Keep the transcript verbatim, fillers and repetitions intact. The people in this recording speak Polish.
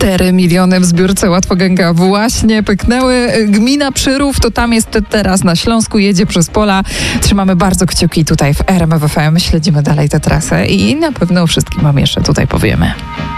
cztery miliony w zbiórce Łatwogęga właśnie pyknęły. Gmina Przyrów, to tam jest teraz na Śląsku, jedzie przez pola. Trzymamy bardzo kciuki tutaj w R M F F M, śledzimy dalej tę trasę i na pewno o wszystkim wam jeszcze tutaj powiemy.